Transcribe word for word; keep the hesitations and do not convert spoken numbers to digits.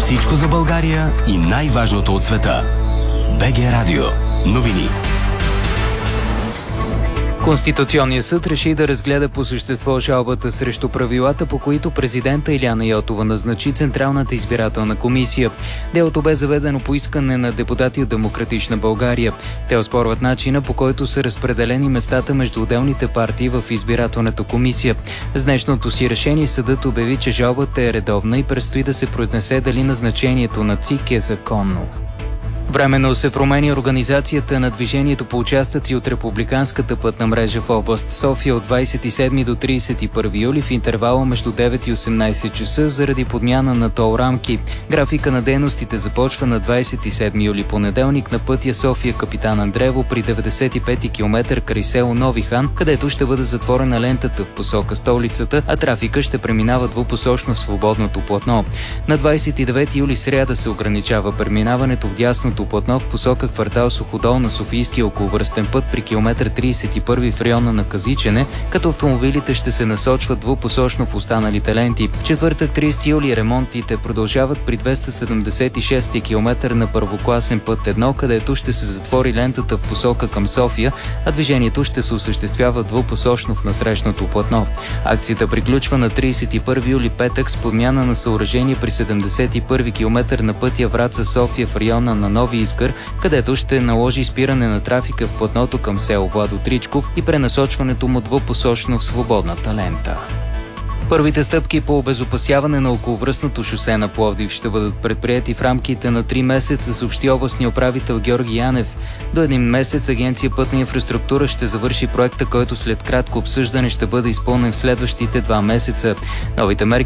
Всичко за България и най-важното от света. БГ Радио. Новини. Конституционният съд реши да разгледа по същество жалбата срещу правилата, по които президента Илияна Йотова назначи Централната избирателна комисия. Делото бе заведено по искане на депутати от Демократична България. Те оспорват начина, по който са разпределени местата между отделните партии в избирателната комисия. С днешното си решение съдът обяви, че жалбата е редовна и предстои да се произнесе дали назначението на ЦИК е законно. Временно се променя организацията на движението по участъци от републиканската пътна мрежа в област София от двадесет и седми до тридесет и първи юли в интервала между девет и осемнадесет часа заради подмяна на тол рамки. Графика на дейностите започва на двадесет и седми юли понеделник на пътя София Капитан Андреево при деветдесет и пети километър край село Нови хан, където ще бъде затворена лентата в посока столицата, а трафика ще преминава двупосочно в свободното платно. На двадесет и девети юли сряда се ограничава преминаването в дясното платно в посока квартал Суходол на Софийския околовръстен път при километър тридесет и първи в района на Казичене, като автомобилите ще се насочват двупосочно в останалите ленти. В четвъртък, тридесети юли, ремонтите продължават при двеста седемдесет и шести километър на първокласен път едно, където ще се затвори лентата в посока към София, а движението ще се осъществява двупосочно в насрещното платно. Акцията приключва на тридесет и първи юли, петък, с подмяна на съоръжение при седемдесет и първи километър на пътя Враца София в района на Нови Искър, където ще наложи спиране на трафика в платното към село Владо Тричков и пренасочването му двупосочно в свободната лента. Първите стъпки по обезопасяване на околовръстното шосе на Пловдив ще бъдат предприети в рамките на три месеца, съобщи областния управител Георги Янев. До един месец Агенция Пътна инфраструктура ще завърши проекта, който след кратко обсъждане ще бъде изпълнен в следващите два месеца. Новите мерки